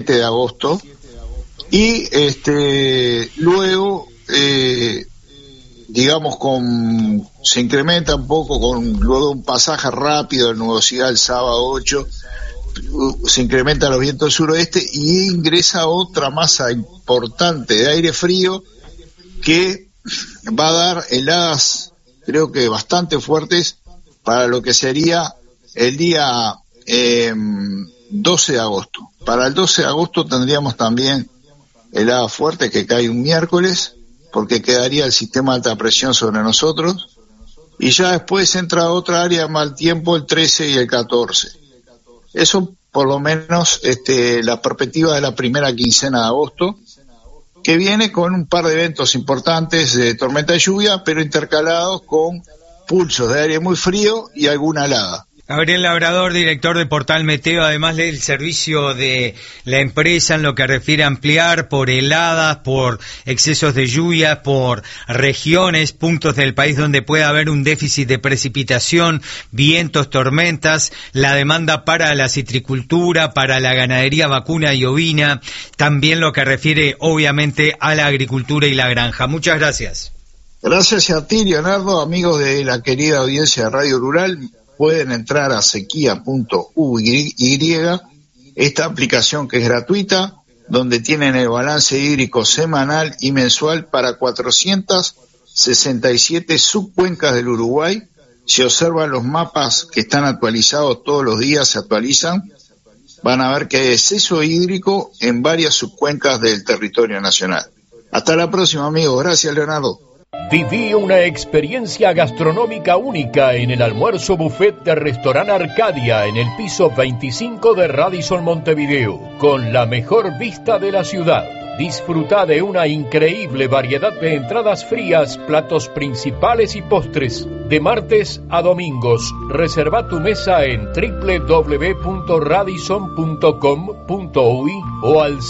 7 de agosto, y luego, digamos, se incrementa un poco con luego un pasaje rápido de nubosidad el sábado 8, se incrementan los vientos suroeste y ingresa otra masa importante de aire frío que va a dar heladas, creo que bastante fuertes, para lo que sería el día 12 de agosto. Para el 12 de agosto tendríamos también heladas fuertes, que cae un miércoles, porque quedaría el sistema de alta presión sobre nosotros, y ya después entra otra área de mal tiempo el 13 y el 14. Eso por lo menos la perspectiva de la primera quincena de agosto, que viene con un par de eventos importantes de tormenta de lluvia, pero intercalados con pulsos de aire muy frío y alguna helada. Gabriel Labrador, director de Portal Meteo, además del servicio de la empresa en lo que refiere a ampliar por heladas, por excesos de lluvia, por regiones, puntos del país donde pueda haber un déficit de precipitación, vientos, tormentas, la demanda para la citricultura, para la ganadería vacuna y ovina, también lo que refiere obviamente a la agricultura y la granja. Muchas gracias. Gracias a ti, Leonardo, amigos de la querida audiencia de Radio Rural. Pueden entrar a sequía.uy, esta aplicación que es gratuita, donde tienen el balance hídrico semanal y mensual para 467 subcuencas del Uruguay. Si observan los mapas que están actualizados todos los días, se actualizan, van a ver que hay exceso hídrico en varias subcuencas del territorio nacional. Hasta la próxima, amigos. Gracias, Leonardo. Viví una experiencia gastronómica única en el almuerzo buffet de Restaurant Arcadia en el piso 25 de Radisson Montevideo, con la mejor vista de la ciudad. Disfruta de una increíble variedad de entradas frías, platos principales y postres. De martes a domingos, reserva tu mesa en www.radisson.com.uy o al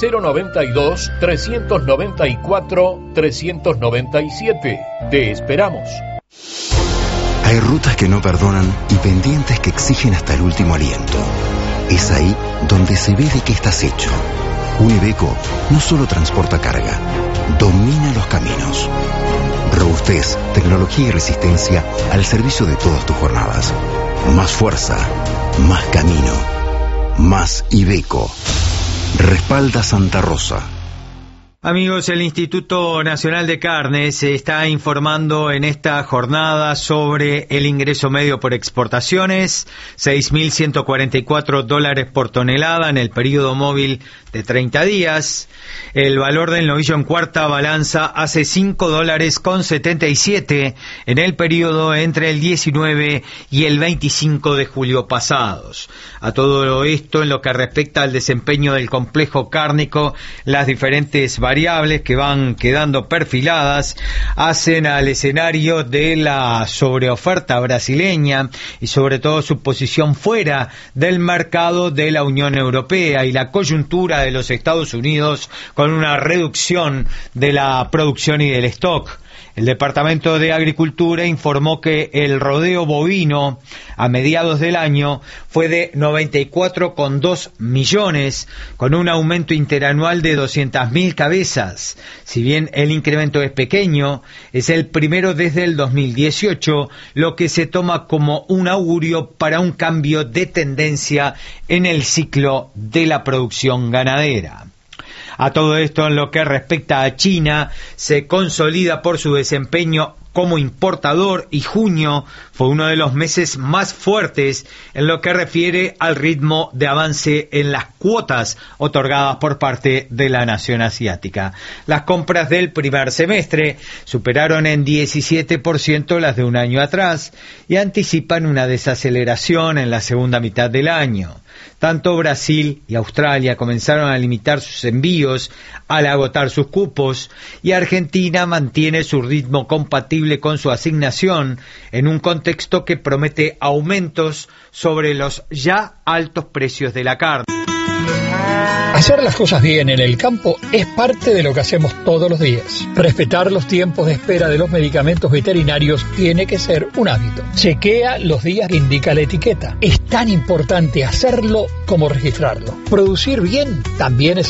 092-394-397. Te esperamos. Hay rutas que no perdonan y pendientes que exigen hasta el último aliento. Es ahí donde se ve de qué estás hecho. Un Iveco no solo transporta carga, domina los caminos. Robustez, tecnología y resistencia al servicio de todas tus jornadas. Más fuerza, más camino, más Iveco. Respalda Santa Rosa. Amigos, el Instituto Nacional de Carnes se está informando en esta jornada sobre el ingreso medio por exportaciones, $6.144 por tonelada en el periodo móvil de 30 días. El valor del novillo en cuarta balanza hace $5.77 en el periodo entre el 19 y el 25 de julio pasados. A todo esto, en lo que respecta al desempeño del complejo cárnico, las diferentes variables que van quedando perfiladas hacen al escenario de la sobreoferta brasileña y sobre todo su posición fuera del mercado de la Unión Europea y la coyuntura de los Estados Unidos con una reducción de la producción y del stock. El Departamento de Agricultura informó que el rodeo bovino a mediados del año fue de 94,2 millones, con un aumento interanual de 200.000 cabezas. Si bien el incremento es pequeño, es el primero desde el 2018, lo que se toma como un augurio para un cambio de tendencia en el ciclo de la producción ganadera. A todo esto, en lo que respecta a China, se consolida por su desempeño como importador y junio fue uno de los meses más fuertes en lo que refiere al ritmo de avance en las cuotas otorgadas por parte de la nación asiática. Las compras del primer semestre superaron en 17% las de un año atrás y anticipan una desaceleración en la segunda mitad del año. Tanto Brasil y Australia comenzaron a limitar sus envíos al agotar sus cupos y Argentina mantiene su ritmo compatible con su asignación en un contexto que promete aumentos sobre los ya altos precios de la carne. Hacer las cosas bien en el campo es parte de lo que hacemos todos los días. Respetar los tiempos de espera de los medicamentos veterinarios tiene que ser un hábito. Chequea los días que indica la etiqueta. Es tan importante hacerlo como registrarlo. Producir bien también es